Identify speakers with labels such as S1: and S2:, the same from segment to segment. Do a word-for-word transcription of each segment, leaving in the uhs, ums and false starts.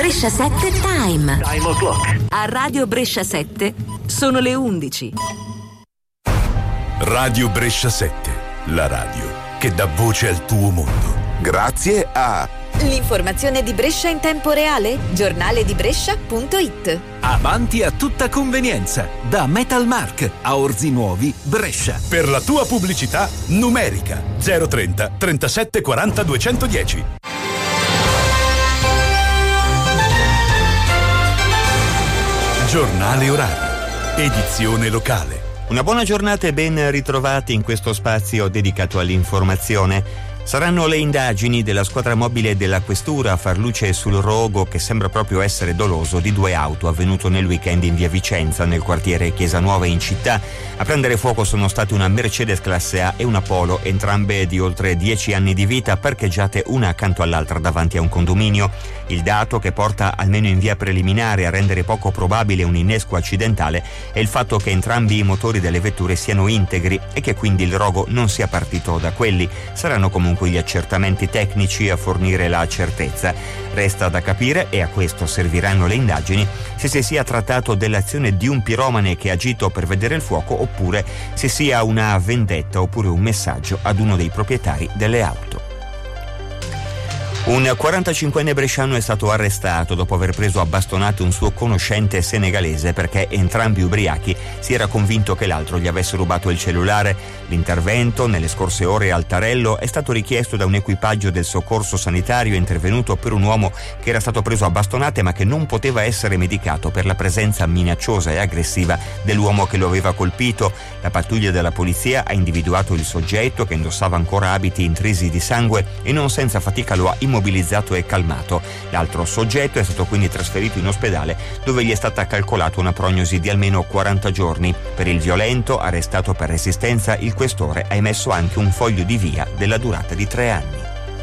S1: Brescia sette Time.
S2: Time o'clock.
S1: A Radio Brescia sette sono le undici.
S3: Radio Brescia sette, la radio che dà voce al tuo mondo. Grazie a
S4: l'informazione di Brescia in tempo reale, giornale di Brescia punto it.
S5: Avanti a tutta convenienza, da Metalmark a Orzi Nuovi, Brescia.
S3: Per la tua pubblicità numerica zero trenta trentasette quaranta duecentodieci. Giornale orario, edizione locale.
S6: Una buona giornata e ben ritrovati in questo spazio dedicato all'informazione. Saranno le indagini della squadra mobile della Questura a far luce sul rogo che sembra proprio essere doloso di due auto avvenuto nel weekend in via Vicenza, nel quartiere Chiesa Nuova in città. A prendere fuoco sono state una Mercedes classe A e una Polo, entrambe di oltre dieci anni di vita, parcheggiate una accanto all'altra davanti a un condominio. Il dato che porta, almeno in via preliminare, a rendere poco probabile un innesco accidentale è il fatto che entrambi i motori delle vetture siano integri e che quindi il rogo non sia partito da quelli. Saranno comunque gli accertamenti tecnici a fornire la certezza. Resta da capire, e a questo serviranno le indagini, se si sia trattato dell'azione di un piromane che ha agito per vedere il fuoco oppure se sia una vendetta oppure un messaggio ad uno dei proprietari delle auto. Un quarantacinquenne bresciano è stato arrestato dopo aver preso a bastonate un suo conoscente senegalese perché entrambi ubriachi si era convinto che l'altro gli avesse rubato il cellulare. L'intervento nelle scorse ore al Tarello è stato richiesto da un equipaggio del soccorso sanitario intervenuto per un uomo che era stato preso a bastonate ma che non poteva essere medicato per la presenza minacciosa e aggressiva dell'uomo che lo aveva colpito. La pattuglia della polizia ha individuato il soggetto, che indossava ancora abiti intrisi di sangue, e non senza fatica lo ha immobilizzato e calmato. L'altro soggetto è stato quindi trasferito in ospedale, dove gli è stata calcolata una prognosi di almeno quaranta giorni. Per il violento, arrestato per resistenza, il questore ha emesso anche un foglio di via della durata di tre anni.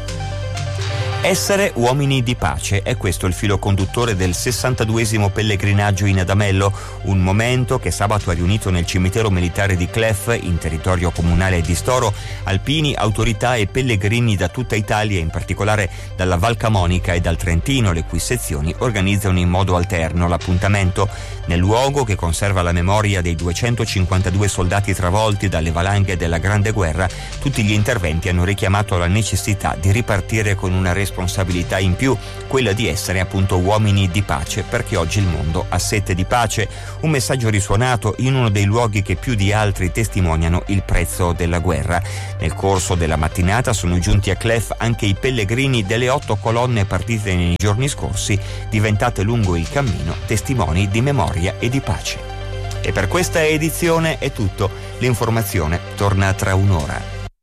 S6: Essere uomini di pace, è questo il filo conduttore del sessantaduesimo pellegrinaggio in Adamello, un momento che sabato ha riunito nel cimitero militare di Clef, in territorio comunale di Storo, alpini, autorità e pellegrini da tutta Italia, in particolare dalla Val Camonica e dal Trentino, le cui sezioni organizzano in modo alterno l'appuntamento. Nel luogo, che conserva la memoria dei duecentocinquantadue soldati travolti dalle valanghe della Grande Guerra, tutti gli interventi hanno richiamato la necessità di ripartire con una responsabilità in più, quella di essere appunto uomini di pace, perché oggi il mondo ha sete di pace. Un messaggio risuonato in uno dei luoghi che più di altri testimoniano il prezzo della guerra. Nel corso della mattinata sono giunti a Clef anche i pellegrini delle otto colonne partite nei giorni scorsi, diventate lungo il cammino testimoni di memoria e di pace. E per questa edizione è tutto. L'informazione torna tra un'ora.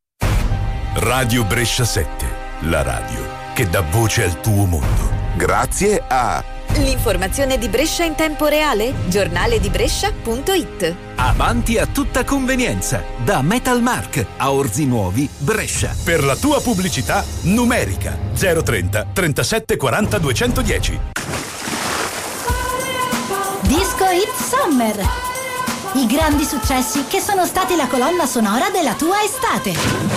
S3: Radio Brescia sette, la radio che dà voce al tuo mondo. Grazie a
S4: l'informazione di Brescia in tempo reale, giornale di Brescia punto it.
S5: Avanti a tutta convenienza, da Metalmark a Orzi Nuovi, Brescia.
S3: Per la tua pubblicità numerica zero trenta trentasette quaranta duecentodieci.
S7: Disco Hit Summer. I grandi successi che sono stati la colonna sonora della tua estate.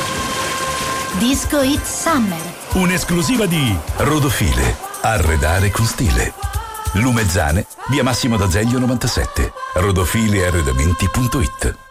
S7: Disco Hit Summer.
S3: Un'esclusiva di Rodofile, arredare con stile. Lumezzane, via Massimo d'Azeglio novantasette. rodofile arredamenti punto it.